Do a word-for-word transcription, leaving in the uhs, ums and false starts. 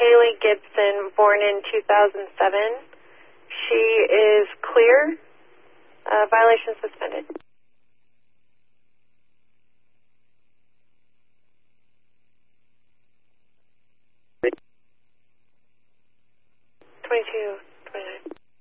Haley Gibson, born in two thousand seven. She is clear. Uh, violation suspended. twenty-two twenty-nine.